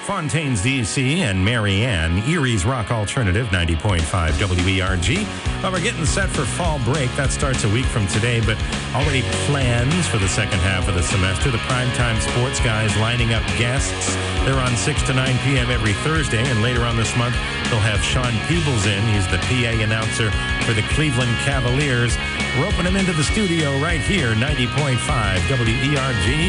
Fontaines, D.C., and Mary Ann, Erie's Rock Alternative, 90.5 WERG. Well, we're getting set for fall break. That starts a week from today, but already plans for the second half of the semester. The Primetime Sports guys lining up guests. They're on 6 to 9 p.m. every Thursday, and later on this month, they'll have Sean Peebles in. He's the PA announcer for the Cleveland Cavaliers. Roping him into the studio right here, 90.5 WERG.